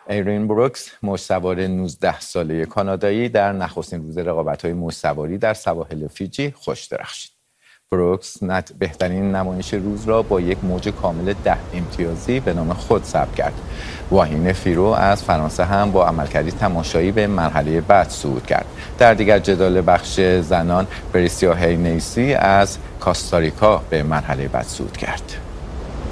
ایرین بروکس، مشت‌سوار 19 ساله کانادایی، در نخستین روز رقابت‌های مشت‌سواری در سواحل فیجی خوش درخشید. بروکس بهترین نمایش روز را با یک موج کامل 10 امتیازی به نام خود ثبت کرد. واهین فیرو از فرانسه هم با عملکردی تماشایی به مرحله بعد صعود کرد. در دیگر جدال بخش زنان، بریسیا هینیسی از کاستاریکا به مرحله بعد صعود کرد.